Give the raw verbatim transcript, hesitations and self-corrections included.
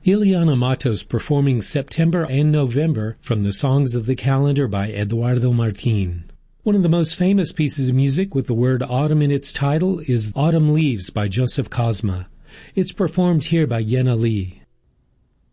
Ileana Matos performing September and November from the Songs of the Calendar by Eduardo Martin. One of the most famous pieces of music with the word autumn in its title is Autumn Leaves by Joseph Cosma. It's performed here by Yena Lee.